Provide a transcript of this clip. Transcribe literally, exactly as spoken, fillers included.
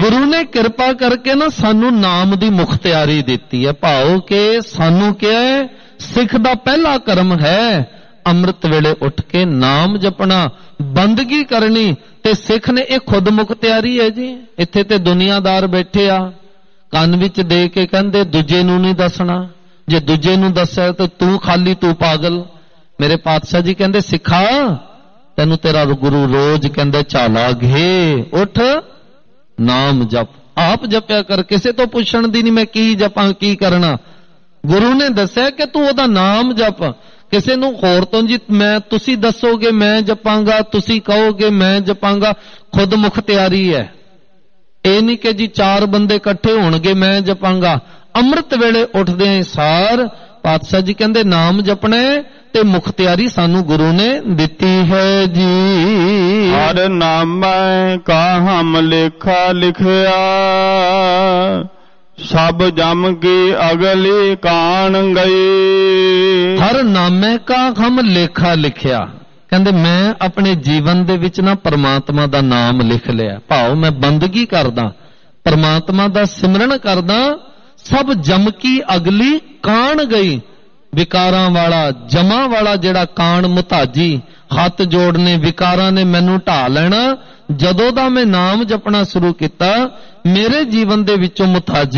ਗੁਰੂ ਨੇ ਕਿਰਪਾ ਕਰਕੇ ਨਾ ਸਾਨੂੰ ਨਾਮ ਦੀ ਮੁਖਤਿਆਰੀ ਦਿੱਤੀ ਹੈ। ਭਾਵ ਕਿ ਸਾਨੂੰ ਕਿਹਾ ਹੈ ਸਿੱਖ ਦਾ ਪਹਿਲਾ ਕਰਮ ਹੈ ਅੰਮ੍ਰਿਤ ਵੇਲੇ ਉੱਠ ਕੇ ਨਾਮ ਜਪਣਾ, ਬੰਦਗੀ ਕਰਨੀ। ਤੇ ਸਿੱਖ ਨੇ ਇਹ ਖੁਦ ਮੁਖਤਿਆਰੀ ਹੈ ਜੀ। ਇੱਥੇ ਤੇ ਦੁਨੀਆਦਾਰ ਬੈਠੇ ਆ, ਕੰਨ ਵਿੱਚ ਦੇ ਕੇ ਕਹਿੰਦੇ ਦੂਜੇ ਨੂੰ ਨਹੀਂ ਦੱਸਣਾ, ਜੇ ਦੂਜੇ ਨੂੰ ਦੱਸਿਆ ਤਾਂ ਤੂੰ ਖਾਲੀ, ਤੂੰ ਪਾਗਲ। ਮੇਰੇ ਪਾਤਸ਼ਾਹ ਜੀ ਕਹਿੰਦੇ ਸਿੱਖਾ ਤੈਨੂੰ ਤੇਰਾ ਗੁਰੂ ਰੋਜ਼ ਕਹਿੰਦੇ ਝਾਲਾ ਘੇ, ਉੱਠ ਨਾਮ ਜਪ, ਆਪ ਜਪਿਆ ਕਰ, ਕਿਸੇ ਤੋਂ ਪੁੱਛਣ ਦੀ ਨਹੀਂ ਮੈਂ ਕੀ ਜਪਾਂ ਕੀ ਕਰਨਾ। ਗੁਰੂ ਨੇ ਦੱਸਿਆ ਕਿ ਤੂੰ ਉਹਦਾ ਨਾਮ ਜਪ। ਕਿਸੇ ਨੂੰ ਹੋਰ ਤੋਂ ਜੀ ਮੈਂ ਤੁਸੀਂ ਦੱਸੋਗੇ ਮੈਂ ਜਪਾਂਗਾ, ਤੁਸੀਂ ਕਹੋਗੇ ਮੈਂ ਜਪਾਂਗਾ, ਖੁਦ ਮੁਖਤਿਆਰੀ ਹੈ। ਇਹ ਨਹੀਂ ਕਿ ਜੀ ਚਾਰ ਬੰਦੇ ਇਕੱਠੇ ਹੋਣਗੇ ਮੈਂ ਜਪਾਂਗਾ। ਅੰਮ੍ਰਿਤ ਵੇਲੇ ਉੱਠਦਿਆਂ ਹੀ ਸਾਰ ਪਾਤਸ਼ਾਹ ਜੀ ਕਹਿੰਦੇ ਨਾਮ ਜਪਣਾ ਤੇ ਮੁਖਤਿਆਰੀ ਸਾਨੂੰ ਗੁਰੂ ਨੇ ਦਿੱਤੀ ਹੈ ਜੀ। ਹਰ ਨਾਮੈ ਕਾਹਮ ਲੇਖਾ ਲਿਖਿਆ, ਸਭ ਜਮ ਕੀ ਅਗਲੀ ਕਾਣ ਗਈ। ਹਰ ਨਾਮੇ ਕਾ ਹਮ ਲੇਖਾ ਲਿਖਿਆ, ਕਹਿੰਦੇ ਮੈਂ ਆਪਣੇ ਜੀਵਨ ਦੇ ਵਿੱਚ ਨਾ ਪਰਮਾਤਮਾ ਦਾ ਨਾਮ ਲਿਖ ਲਿਆ। ਭਾਵ ਮੈਂ ਬੰਦਗੀ ਕਰਦਾ, ਪਰਮਾਤਮਾ ਦਾ ਸਿਮਰਨ ਕਰਦਾ, ਸਭ ਜਮ ਕੀ ਅਗਲੀ ਕਾਣ ਗਈ। ਵਿਕਾਰਾਂ ਵਾਲਾ ਜਮਾ ਵਾਲਾ ਜਿਹੜਾ ਕਾਣ ਮੁਤਾਜੀ ਹੱਥ ਜੋੜਨੇ, ਵਿਕਾਰਾਂ ਨੇ ਮੈਨੂੰ ਢਾ ਲੈਣਾ। ਜਦੋਂ ਦਾ ਮੈਂ ਨਾਮ ਜਪਣਾ ਸ਼ੁਰੂ ਕੀਤਾ ਮੇਰੇ ਜੀਵਨ ਦੇ ਵਿੱਚੋਂ ਮੁਤਾਜੀ